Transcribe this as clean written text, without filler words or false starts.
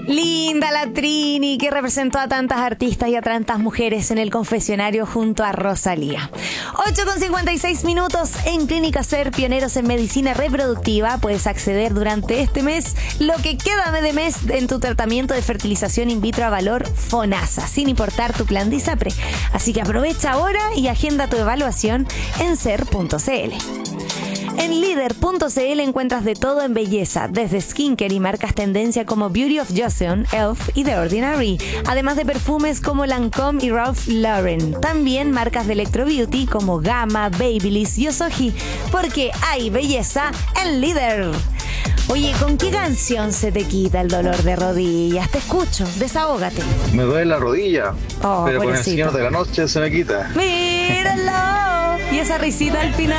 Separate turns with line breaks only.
Linda la Trini, que representó a tantas artistas y a tantas mujeres en el confesionario junto a Rosalía. 8:56 en Clínica Ser, pioneros en medicina reproductiva. Puedes acceder durante este mes, lo que queda de mes, en tu tratamiento de fertilización in vitro a valor FONASA, sin importar tu plan de ISAPRE. Así que aprovecha ahora y agenda tu evaluación en ser.cl. En líder.cl encuentras de todo en belleza, desde skincare y marcas tendencia como Beauty of Joseon, Elf y The Ordinary, además de perfumes como Lancôme y Ralph Lauren. También marcas de Electro Beauty como Gamma, Babyliss y Osoji, porque hay belleza en Líder. Oye, ¿con qué canción se te quita el dolor de rodillas? Te escucho, desahógate.
Me duele la rodilla, pero con el
pobrecito.
Señor de la Noche se me quita.
¡Míralo! Y esa risita al final.